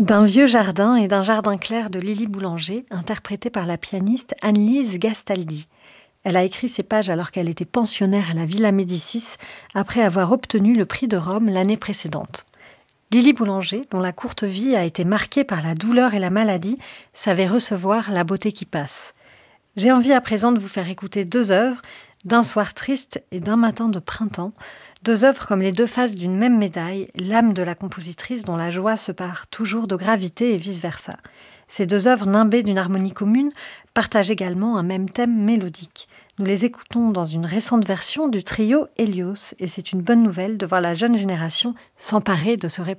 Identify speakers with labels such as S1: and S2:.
S1: D'un vieux jardin et d'un jardin clair de Lily Boulanger, interprété par la pianiste Annelise Gastaldi. Elle a écrit ces pages alors qu'elle était pensionnaire à la Villa Médicis, après avoir obtenu le prix de Rome l'année précédente. Lily Boulanger, dont la courte vie a été marquée par la douleur et la maladie, savait recevoir la beauté qui passe. J'ai envie à présent de vous faire écouter 2 œuvres, D'un soir triste et D'un matin de printemps, 2 œuvres comme les 2 faces d'une même médaille, l'âme de la compositrice dont la joie se pare toujours de gravité et vice-versa. Ces 2 œuvres nimbées d'une harmonie commune partagent également un même thème mélodique. Nous les écoutons dans une récente version du trio Hélios et c'est une bonne nouvelle de voir la jeune génération s'emparer de ce répertoire.